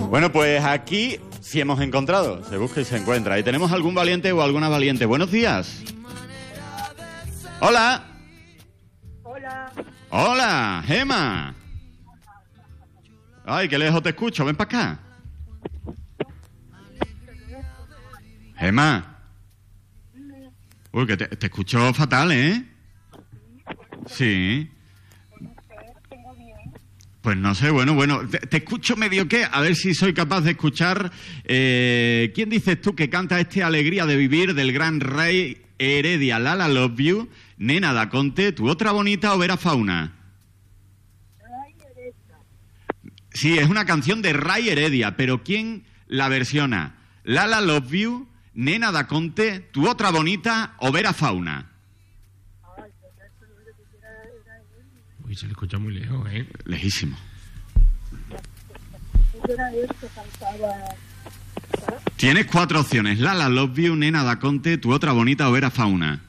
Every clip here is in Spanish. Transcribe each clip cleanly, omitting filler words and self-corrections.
Bueno, pues aquí sí hemos encontrado. Se busca y se encuentra. ¿Y tenemos algún valiente o alguna valiente? Buenos días. Hola. Hola. Hola, Gema. Ay, qué lejos te escucho. Ven para acá. Gema. Uy, que te escucho fatal, ¿eh? Sí. Pues no sé, bueno, te escucho medio que, a ver si soy capaz de escuchar. ¿Quién dices tú que canta este Alegría de Vivir del gran Ray Heredia? Lala Love You, Nena da Conte, Tu Otra Bonita o Vera Fauna. Sí, es una canción de Ray Heredia, pero ¿quién la versiona? Lala Love You, Nena da Conte, Tu Otra Bonita o Vera Fauna. Uy, se le escucha muy lejos, ¿eh? Lejísimo. Tienes 4 opciones. Lala Love You, Nena da Conte, Tu Otra Bonita o Vera Fauna.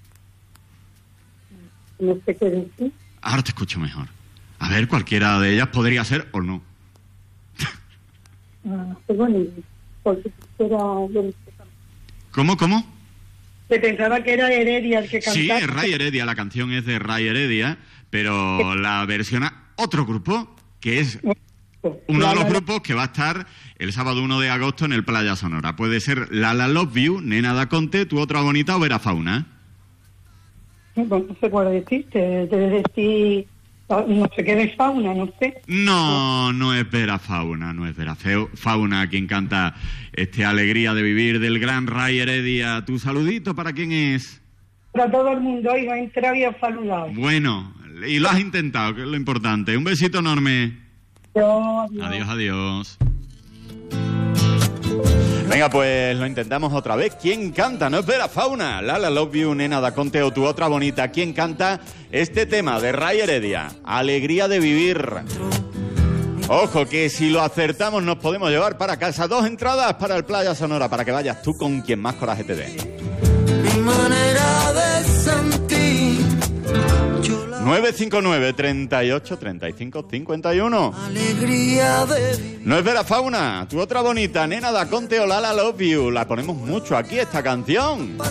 No sé qué decir. Ahora te escucho mejor. A ver, cualquiera de ellas podría ser o no. Porque era... ¿Cómo? Se pensaba que era Heredia el que cantaba. Sí, es Ray Heredia, la canción es de Ray Heredia, pero la versiona otro grupo, que es uno de los grupos que va a estar el sábado 1 de agosto en el Playa Sonora. Puede ser Lala Love You, Nena da Conte, Tu Otra Bonita o Vera Fauna. No sé cuál decirte, debe decir... No sé qué de Fauna, no sé. No es Vera Fauna, no es Vera Fauna quien canta este Alegría de Vivir del gran Ray Heredia. ¿Tu saludito para quién es? Para todo el mundo, hoy no ha entrado y ha saludado. Bueno, y lo has intentado, que es lo importante. Un besito enorme. Adiós. Venga, pues lo intentamos otra vez. ¿Quién canta? No es Vera Fauna. Lala Love You, Nena da Conte o Tu Otra Bonita. ¿Quién canta este tema de Ray Heredia? Alegría de Vivir. Ojo, que si lo acertamos nos podemos llevar para casa 2 entradas para el Playa Sonora, para que vayas tú con quien más coraje te dé. Mi manera de sentir. 959 38 35 51. Alegría de vivir. No es Vera Fauna, Tu Otra Bonita, Nena da Conte o Lala Love You. La ponemos mucho aquí, esta canción.